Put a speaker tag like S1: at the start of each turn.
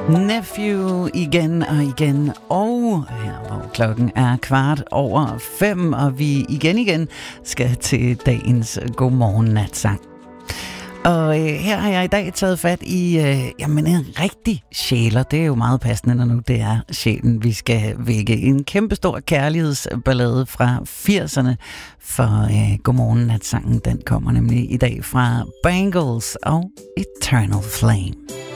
S1: Nephew igen og igen, og her hvor klokken er 5:15, og vi igen skal til dagens Godmorgen Natsang. Og her har jeg i dag taget fat i en rigtig sjæler. Det er jo meget passende, når nu det er sjælen, vi skal vække. En kæmpestor kærlighedsballade fra 80'erne, for Godmorgen Natsangen, den kommer nemlig i dag fra Bangles og Eternal Flame.